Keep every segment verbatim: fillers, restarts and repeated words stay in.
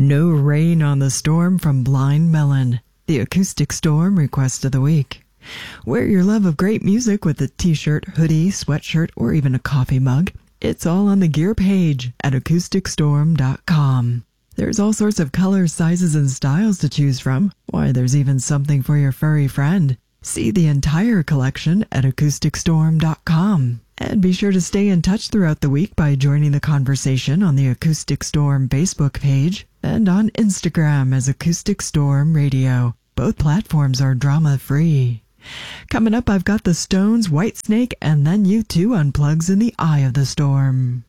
No Rain on the Storm from Blind Melon, the Acoustic Storm request of the week. Wear your love of great music with a t-shirt, hoodie, sweatshirt, or even a coffee mug. It's all on the gear page at acoustic storm dot com. There's all sorts of colors, sizes, and styles to choose from. Why, there's even something for your furry friend. See the entire collection at acoustic storm dot com. And be sure to stay in touch throughout the week by joining the conversation on the Acoustic Storm Facebook page and on Instagram as Acoustic Storm Radio. Both platforms are drama-free. Coming up, I've got the Stones, Whitesnake, and then U two Unplugs in the Eye of the Storm.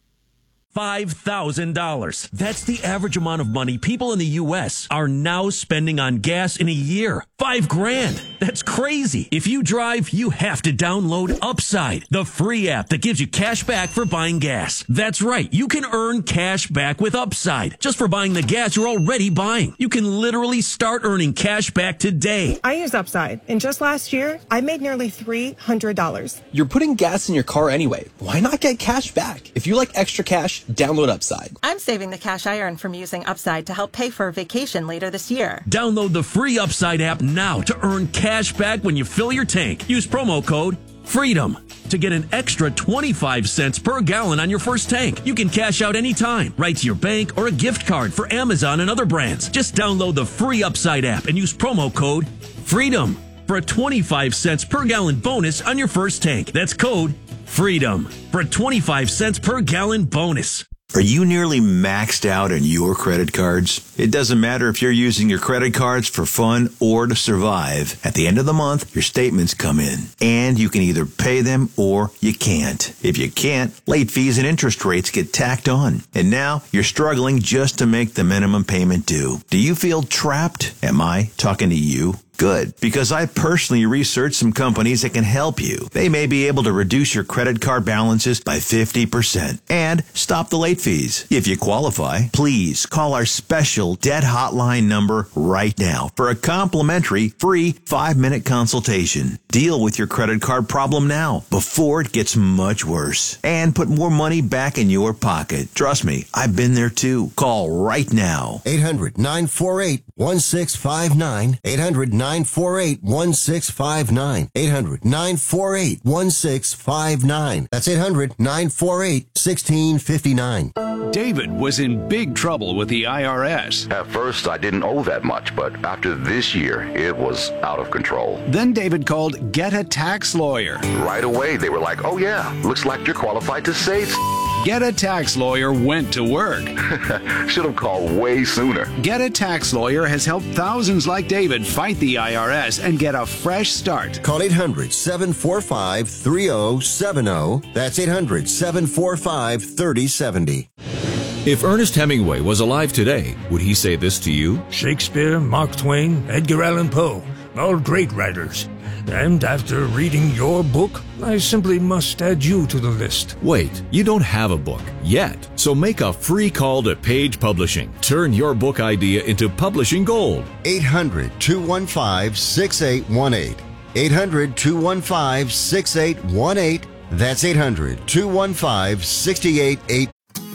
five thousand dollars. That's the average amount of money people in the U S are now spending on gas in a year. Five grand. That's crazy. If you drive, you have to download Upside, the free app that gives you cash back for buying gas. That's right. You can earn cash back with Upside just for buying the gas you're already buying. You can literally start earning cash back today. I use Upside, and just last year, I made nearly three hundred dollars. You're putting gas in your car anyway. Why not get cash back? If you like extra cash, download Upside. I'm saving the cash I earn from using Upside to help pay for a vacation later this year. Download the free Upside app now to earn cash back when you fill your tank. Use promo code FREEDOM to get an extra twenty-five cents per gallon on your first tank. You can cash out anytime, right to your bank or a gift card for Amazon and other brands. Just download the free Upside app and use promo code FREEDOM for a twenty-five cents per gallon bonus on your first tank. That's code FREEDOM for a twenty-five cents per gallon bonus. Are you nearly maxed out on your credit cards? It doesn't matter if you're using your credit cards for fun or to survive. At the end of the month, your statements come in, and you can either pay them or you can't. If you can't, late fees and interest rates get tacked on. And now you're struggling just to make the minimum payment due. Do you feel trapped? Am I talking to you? Good, because I personally researched some companies that can help you. They may be able to reduce your credit card balances by fifty percent and stop the late fees. If you qualify, please call our special debt hotline number right now for a complimentary free five-minute consultation. Deal with your credit card problem now before it gets much worse and put more money back in your pocket. Trust me, I've been there too. Call right now. eight hundred, nine four eight, one six five nine. eight hundred, nine four eight, one six five nine. eight hundred, nine four eight, one six five nine. That's eight hundred, nine four eight, one six five nine. David was in big trouble with the I R S. At first, I didn't owe that much, but after this year, it was out of control. Then David called Get a Tax Lawyer. Right away, they were like, oh yeah, looks like you're qualified to save. Get a Tax Lawyer went to work. Should have called way sooner. Get a Tax Lawyer has helped thousands like David fight the I R S and get a fresh start. Call eight hundred, seven four five, three oh seven oh. That's eight hundred, seven four five, three oh seven oh. If Ernest Hemingway was alive today, would he say this to you? Shakespeare, Mark Twain, Edgar Allan Poe, all great writers. And after reading your book, I simply must add you to the list. Wait, you don't have a book yet. So make a free call to Page Publishing. Turn your book idea into publishing gold. eight hundred, two one five, six eight one eight. eight hundred, two one five, six eight one eight. That's eight hundred, two one five, six eight eight.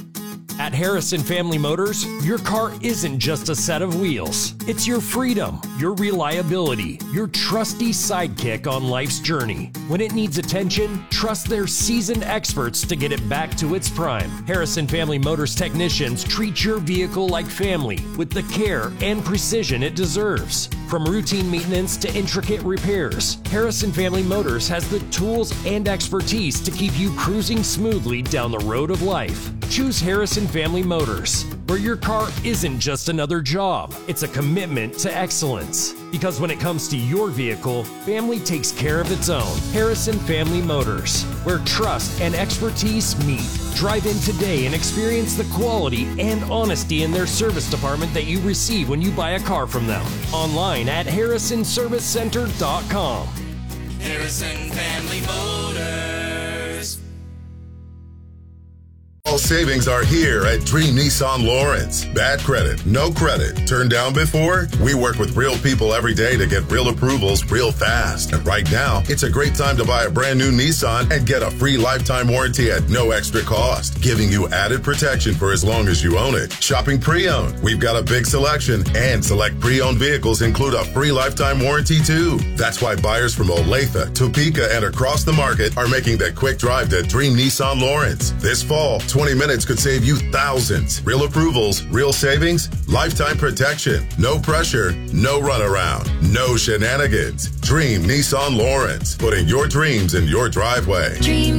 At Harrison Family Motors, your car isn't just a set of wheels. It's your freedom, your reliability, your trusty sidekick on life's journey. When it needs attention, trust their seasoned experts to get it back to its prime. Harrison Family Motors technicians treat your vehicle like family with the care and precision it deserves. From routine maintenance to intricate repairs, Harrison Family Motors has the tools and expertise to keep you cruising smoothly down the road of life. Choose Harrison Family Motors, where your car isn't just another job, it's a commitment to excellence. Because when it comes to your vehicle, family takes care of its own. Harrison Family Motors, where trust and expertise meet. Drive in today and experience the quality and honesty in their service department that you receive when you buy a car from them. Online at harrison service center dot com. Harrison Family Motors. savings are here at Dream Nissan Lawrence. Bad credit, no credit, turned down before? We work with real people every day to get real approvals real fast. And right now, it's a great time to buy a brand new Nissan and get a free lifetime warranty at no extra cost, giving you added protection for as long as you own it. Shopping pre-owned, we've got a big selection, and select pre-owned vehicles include a free lifetime warranty too. That's why buyers from Olathe, Topeka, and across the market are making that quick drive to Dream Nissan Lawrence. This fall, twenty minutes could save you thousands. Real approvals, real savings, lifetime protection. No pressure, no runaround, no shenanigans. Dream Nissan Lawrence, putting your dreams in your driveway. Dream